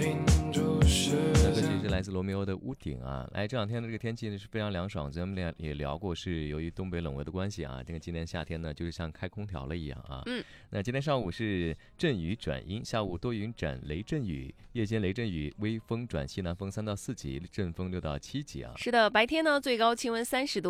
那歌曲是来自罗密欧的《屋顶》啊。这两天的这个天气呢是非常凉爽，咱们也聊过，是由于东北冷围的关系啊，这个今年夏天呢就是像开空调了一样啊。那今天上午是阵雨转阴，下午多云转雷阵雨，夜间雷阵雨，微风转西南风3到4级，阵风6到7级啊。 是的，白天呢最高气温30度。